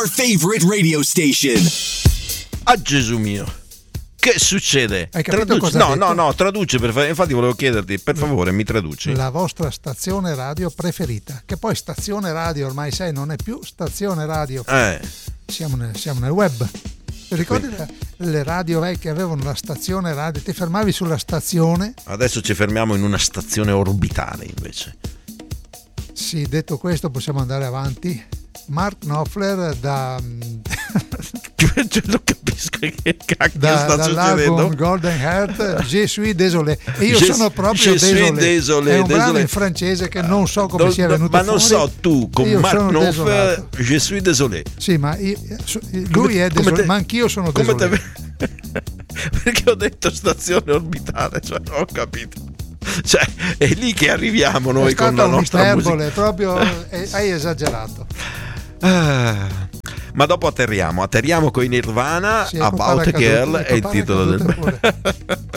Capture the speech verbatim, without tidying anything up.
your favorite radio station. Ah, Gesù mio, che succede? Hai capito Traduci- cosa no, ha detto? no, no, traduci per favore. Infatti volevo chiederti, per favore, mi traduci. La vostra stazione radio preferita, che poi stazione radio ormai sai non è più stazione radio, Eh, siamo nel, siamo nel web. Ti ricordi le, le radio vecchie avevano la stazione radio, ti fermavi sulla stazione? adesso ci fermiamo in una stazione orbitale invece. Sì, detto questo possiamo andare avanti. Mark Knopfler da, Cioè, non capisco che cacchio da, sta dall'album succedendo. Golden Heart, Je suis désolé. E io Je- sono proprio Je suis désolé. désolé, È un brano désolé. in francese che non so come Non- sia non- venuto ma non fuori. so tu con Io Mark sono Knopfler, desolato. je suis désolé. Sì, ma io- lui è come désolé, te- ma anch'io sono come désolé. te- perché ho detto stazione orbitale, cioè non ho capito. Cioè è lì che arriviamo È noi con stata la nostra un'iperbole, musica. proprio eh, hai esagerato. Ah, ma dopo atterriamo, atterriamo con i Nirvana, Sì, ecco, About a paracadute, Girl ecco, è il titolo del paracadute pure.